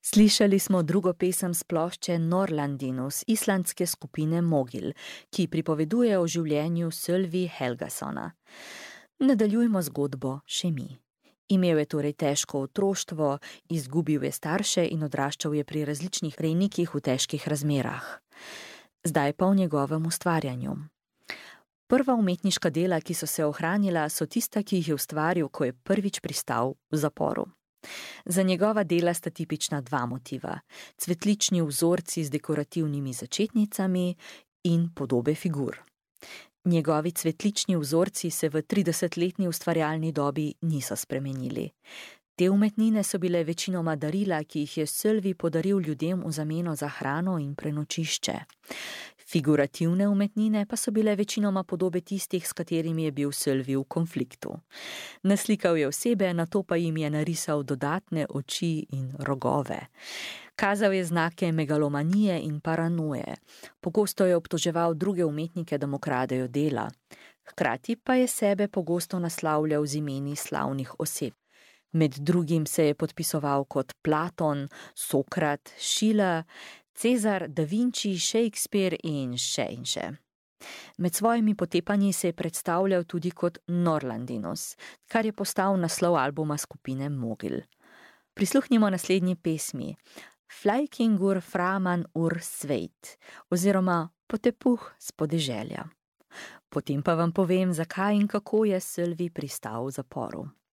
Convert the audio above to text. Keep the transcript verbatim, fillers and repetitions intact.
Slišali smo drugo pesem s plošče Norlandinus islandske skupine Mogil, ki pripoveduje o življenju Sölvi Helgasona. Nadaljujmo zgodbo še mi. Imel je torej težko otroštvo, izgubil je starše in odraščal je pri različnih rejnikih v težkih razmerah. Zdaj pa v njegovem ustvarjanju. Prva umetniška dela, ki so se ohranila, so tista, ki jih je ustvaril, ko je prvič pristal v zaporu. Za njegova dela sta tipična dva motiva, cvetlični vzorci z dekorativnimi začetnicami in podobe figur. Njegovi cvetlični vzorci se v tridesetletni ustvarjalni dobi niso spremenili. Te umetnine so bile večinoma darila, ki jih je Sölvi podaril ljudem v zameno za hrano in prenočišče. Figurativne umetnine pa so bile večinoma podobe tistih, s katerimi je bil Sölvi v konfliktu. Naslikal je osebe, nato pa jim je narisal dodatne oči in rogove. Kazal je znake megalomanije in paranoje. Pogosto je obtoževal druge umetnike, da mu kradejo dela. Hkrati pa je sebe pogosto naslavljal z imeni slavnih oseb. Med drugim se je podpisoval kot Platon, Sokrat, Schiller, Cezar, Da Vinci, Shakespeare in še in še. Med svojimi potepanji se je predstavljal tudi kot Norlandinus, kar je postal naslov albuma skupine Mogil. Prisluhnimo naslednji pesmi Flækingur framan ur sveit oziroma Potepuh s podeželja. Potem pa vam povem, zakaj in kako je Sölvi pristal v zaporu.